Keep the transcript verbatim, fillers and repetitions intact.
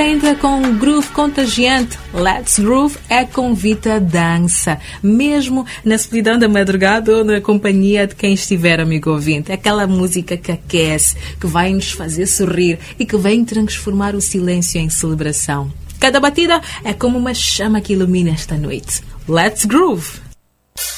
ainda com um groove contagiante. Let's Groove é convite a dança, mesmo na solidão da madrugada ou na companhia de quem estiver, amigo ouvinte. Aquela música que aquece, que vai nos fazer sorrir e que vem transformar o silêncio em celebração. Cada batida é como uma chama que ilumina esta noite. Let's Groove!